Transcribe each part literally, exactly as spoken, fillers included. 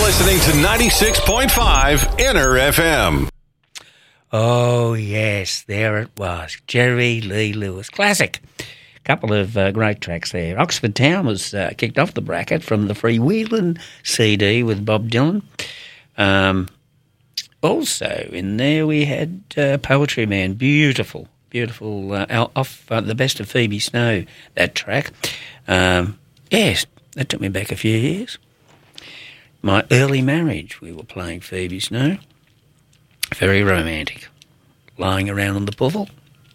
listening to ninety-six point five Inner F M. Oh, yes, there it was. Jerry Lee Lewis. Classic. Couple of uh, great tracks there. Oxford Town was uh, kicked off the bracket from the Freewheelin' C D with Bob Dylan. Um, also in there we had uh, Poetry Man. Beautiful, beautiful. Uh, off uh, the best of Phoebe Snow, that track. Um, yes, that took me back a few years. My early marriage, we were playing Phoebe Snow. Very romantic. Lying around on the puffle.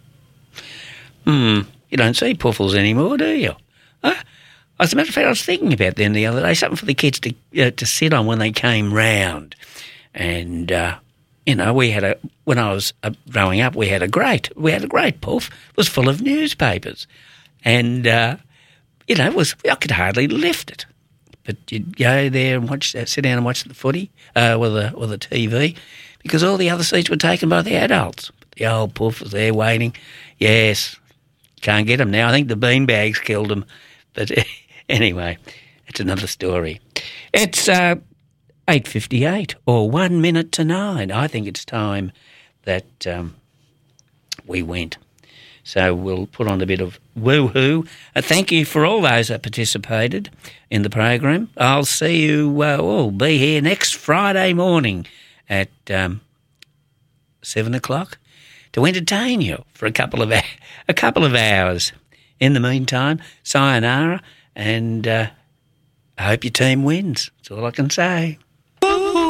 Hmm, you don't see puffles anymore, do you? Huh? As a matter of fact, I was thinking about them the other day, something for the kids to uh, to sit on when they came round. And, uh, you know, we had a, when I was uh, growing up, we had a great, we had a great puff. It was full of newspapers. And, uh, you know, it was, I could hardly lift it. But you'd go there and watch, uh, sit down and watch the footy uh, with the with the T V, because all the other seats were taken by the adults. But the old puff was there waiting. Yes, can't get them now. I think the beanbags killed them. But anyway, it's another story. It's uh, eight fifty-eight or one minute to nine. I think it's time that um, we went. So we'll put on a bit of woo-hoo. Uh, thank you for all those that participated in the program. I'll see you, uh, we'll be here next Friday morning at um, seven o'clock to entertain you for a couple of a couple of hours. In the meantime, sayonara, and uh, I hope your team wins. That's all I can say.